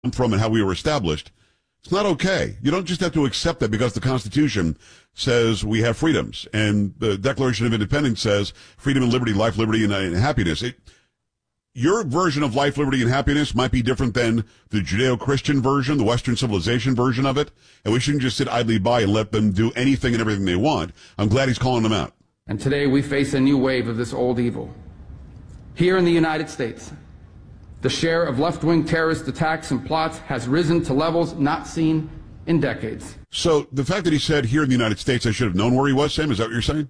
from and how we were established. It's not okay. You don't just have to accept that because the Constitution says we have freedoms and the Declaration of Independence says freedom and liberty, life, liberty, and happiness. Your version of life, liberty, and happiness might be different than the Judeo-Christian version, the Western civilization version of it, and we shouldn't just sit idly by and let them do anything and everything they want. I'm glad he's calling them out. And today we face a new wave of this old evil. Here in the United States, the share of left-wing terrorist attacks and plots has risen to levels not seen in decades. So the fact that he said here in the United States, I should have known where he was, Sam, is that what you're saying?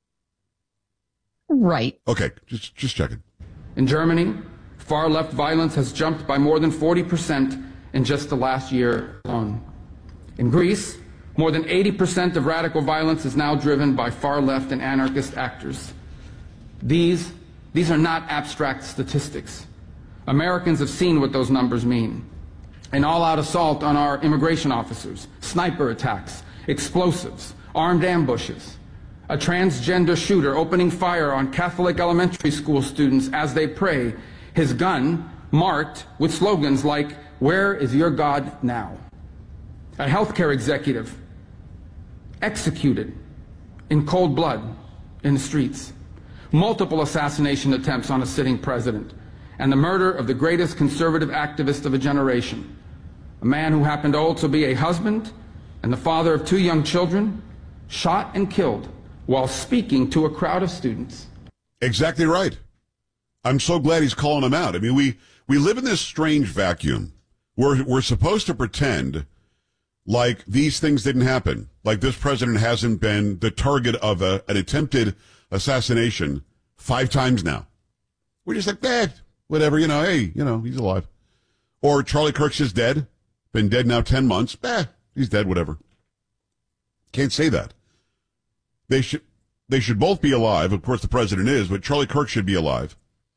Right. Okay, just checking. In Germany, far-left violence has jumped by more than 40% in just the last year alone. In Greece, more than 80% of radical violence is now driven by far-left and anarchist actors. These are not abstract statistics. Americans have seen what those numbers mean. An all-out assault on our immigration officers, sniper attacks, explosives, armed ambushes, a transgender shooter opening fire on Catholic elementary school students as they pray, his gun marked with slogans like, "Where is your God now?" A healthcare executive executed in cold blood in the streets. Multiple assassination attempts on a sitting president, and the murder of the greatest conservative activist of a generation, a man who happened to also be a husband and the father of 2 young children, shot and killed while speaking to a crowd of students. Exactly right. I'm so glad he's calling them out. I mean, we live in this strange vacuum where we're supposed to pretend like these things didn't happen, like this president hasn't been the target of an attempted assassination 5 times now. We're just like, whatever, hey, he's alive. Or Charlie Kirk's just dead, been dead now 10 months. He's dead, whatever. Can't say that. They should both be alive. Of course, the president is, but Charlie Kirk should be alive.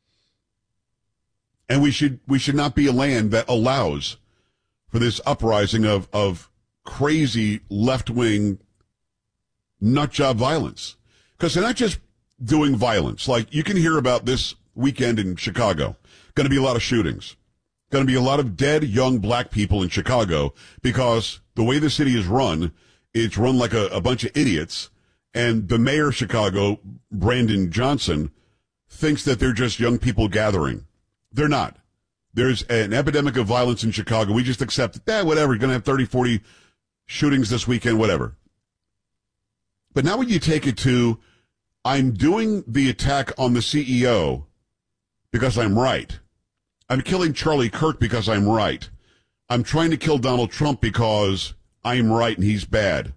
And we should not be a land that allows for this uprising of crazy left-wing nutjob violence. Because they're not just doing violence. Like, you can hear about this weekend in Chicago. Going to be a lot of shootings. Going to be a lot of dead young black people in Chicago because the way the city is run, it's run like a bunch of idiots. And the mayor of Chicago, Brandon Johnson, thinks that they're just young people gathering. They're not. There's an epidemic of violence in Chicago. We just accept it. Whatever. You're going to have 30, 40 shootings this weekend, whatever. But now when you take it to, I'm doing the attack on the CEO because I'm right. I'm killing Charlie Kirk because I'm right. I'm trying to kill Donald Trump because I'm right and he's bad.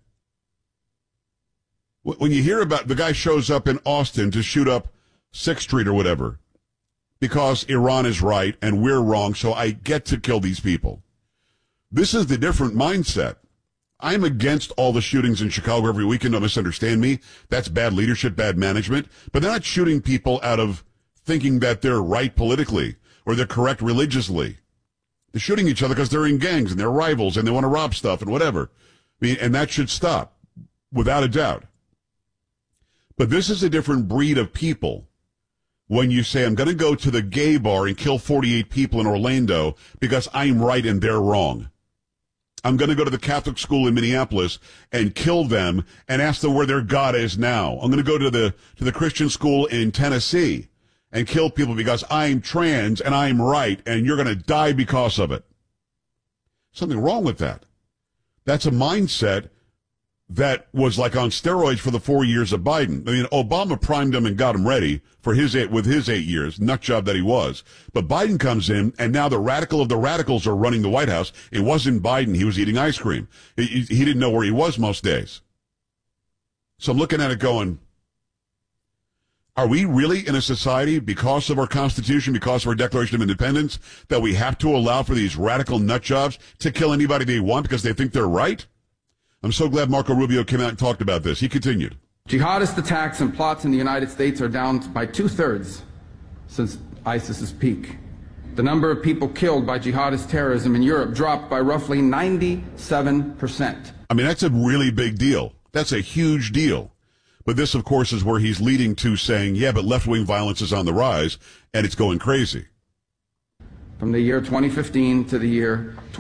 When you hear about the guy shows up in Austin to shoot up 6th Street or whatever because Iran is right and we're wrong, so I get to kill these people. This is the different mindset. I'm against all the shootings in Chicago every weekend. Don't misunderstand me. That's bad leadership, bad management. But they're not shooting people out of thinking that they're right politically or they're correct religiously. They're shooting each other because they're in gangs and they're rivals and they want to rob stuff and whatever. I mean, and that should stop, without a doubt. But this is a different breed of people. When you say, I'm going to go to the gay bar and kill 48 people in Orlando because I'm right and they're wrong. I'm going to go to the Catholic school in Minneapolis and kill them and ask them where their God is now. I'm going to go to the Christian school in Tennessee and kill people because I'm trans and I'm right and you're going to die because of it. Something wrong with that. That's a mindset that was like on steroids for the 4 years of Biden. I mean, Obama primed him and got him ready for his 8 years, nut job that he was. But Biden comes in, and now the radical of the radicals are running the White House. It wasn't Biden. He was eating ice cream. He didn't know where he was most days. So I'm looking at it going, are we really in a society, because of our Constitution, because of our Declaration of Independence, that we have to allow for these radical nut jobs to kill anybody they want because they think they're right? I'm so glad Marco Rubio came out and talked about this. He continued. Jihadist attacks and plots in the United States are down by 2/3 since ISIS's peak. The number of people killed by jihadist terrorism in Europe dropped by roughly 97%. I mean, that's a really big deal. That's a huge deal. But this, of course, is where he's leading to saying, yeah, but left-wing violence is on the rise, and it's going crazy. from the year 2015 to the year